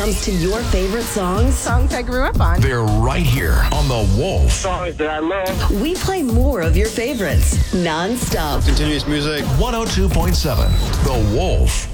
comes to your favorite songs, Songs I grew up on. They're right here on The Wolf. Songs that I love. we play more of your favorites, non-stop. Continuous music. 102.7 The Wolf.